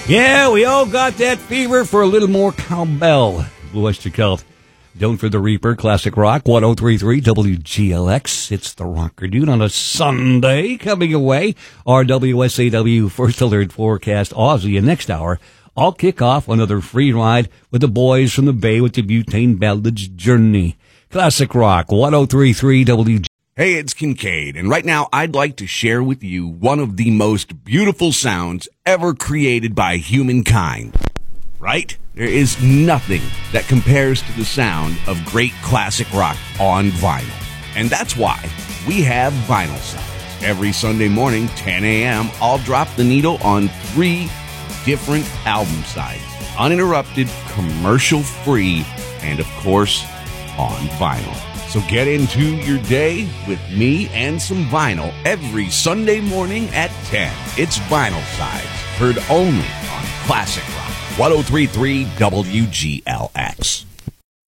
Yeah, we all got that fever for a little more cowbell. Blue Oyster Cult. Don't for the Reaper, Classic Rock, 103.3 WGLX. It's the Rocker Dude on a Sunday. Coming away, our WSAW First Alert Forecast Aussie. And next hour, I'll kick off another free ride with the boys from the Bay with the Butane Ballads Journey. Classic Rock, 103.3 WGLX. Hey, it's Kincaid, and right now I'd like to share with you one of the most beautiful sounds ever created by humankind. Right? There is nothing that compares to the sound of great classic rock on vinyl. And that's why we have Vinyl Sides. Every Sunday morning, 10 a.m., I'll drop the needle on 3 different album sides. Uninterrupted, commercial-free, and of course, on vinyl. So get into your day with me and some vinyl every Sunday morning at 10. It's Vinyl Sides, heard only on Classic Rock, 103.3 WGLX.